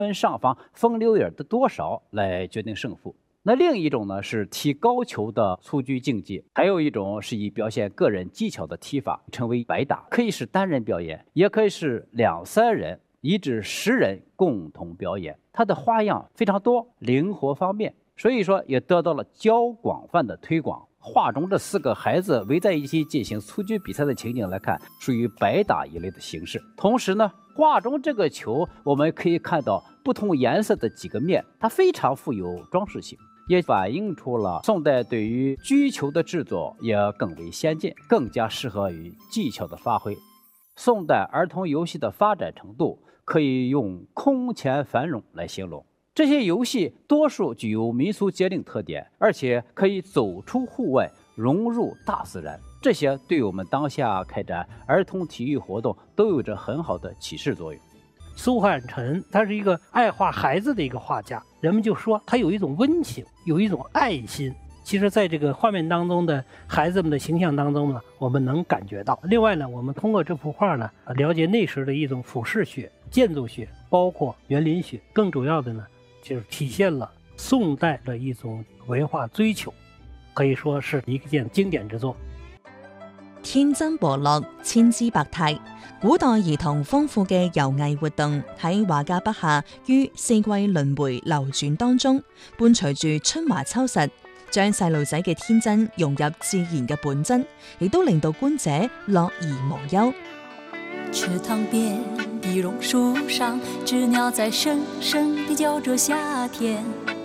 分上方风流眼的多少来决定胜负。那另一种呢是踢高球的蹴鞠竞技，还有一种是以表现个人技巧的踢法，称为白打，可以是单人表演，也可以是2、3人1至10人共同表演。它的花样非常多，灵活方便，所以说也得到了较广泛的推广。画中这4个孩子围在一起进行蹴鞠比赛的情景来看，属于白打一类的形式。同时呢，画中这个球我们可以看到不同颜色的几个面，它非常富有装饰性，也反映出了宋代对于鞠球的制作也更为先进，更加适合于技巧的发挥。宋代儿童游戏的发展程度可以用空前繁荣来形容。这些游戏多数具有民俗节令特点，而且可以走出户外，融入大自然。这些对我们当下开展儿童体育活动都有着很好的启示作用。 苏汉臣他是一个爱画孩子的一个画家，人们就说他有一种温情，有一种爱心。其实在这个画面当中的孩子们的形象当中呢，我们能感觉到。另外呢，我们通过这幅画呢，了解那时的一种俯视学、建筑学，包括园林学。更主要的呢，就是体现了宋代的一种文化追求，可以說是一件經典之作。 天真和樂，千姿百態。古代兒童豐富嘅遊藝活動喺畫家筆下於4季輪迴流轉當中，伴隨住春華秋實，將細路仔嘅天真融入自然嘅本真，亦都令到觀者樂而忘憂。 池塘邊的榕樹上，知鳥在聲聲地叫着夏天。